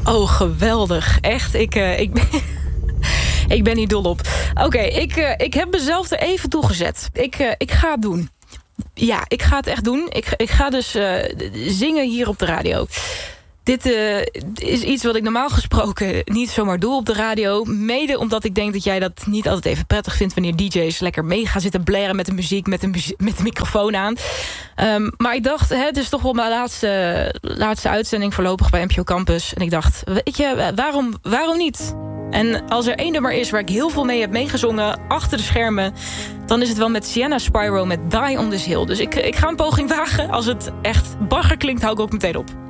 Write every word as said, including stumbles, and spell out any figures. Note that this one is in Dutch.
Oh, geweldig. Echt, ik, uh, ik, ben, ik ben hier dol op. Oké, okay, ik, uh, ik heb mezelf er even toegezet. Ik, uh, ik ga het doen. Ja, ik ga het echt doen. Ik, ik ga dus uh, zingen hier op de radio. Dit uh, is iets wat ik normaal gesproken niet zomaar doe op de radio. Mede omdat ik denk dat jij dat niet altijd even prettig vindt... wanneer D J's lekker mee gaan zitten blaren met de muziek... met de, muzie- met de microfoon aan. Um, maar ik dacht, hè, het is toch wel mijn laatste, laatste uitzending voorlopig bij N P O Campus. En ik dacht, weet je, waarom, waarom niet? En als er één nummer is waar ik heel veel mee heb meegezongen... achter de schermen, dan is het wel met Sienna Spyro met Die on This Hill. Dus ik, ik ga een poging wagen. Als het echt bagger klinkt, hou ik ook meteen op.